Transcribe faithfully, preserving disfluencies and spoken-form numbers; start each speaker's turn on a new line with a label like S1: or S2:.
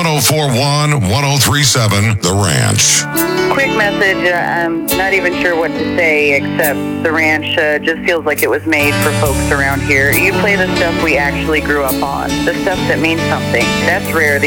S1: one oh four one, one oh three seven, The Ranch.
S2: Quick message. Uh, I'm not even sure what to say, except the ranch uh, just feels like it was made for folks around here. You play the stuff we actually grew up on, the stuff that means something. That's rare.